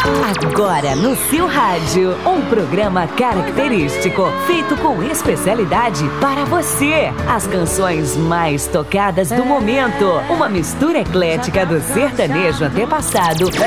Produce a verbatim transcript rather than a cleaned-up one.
Agora no seu rádio, um programa característico, feito com especialidade para você. As canções mais tocadas do momento, uma mistura eclética do sertanejo antepassado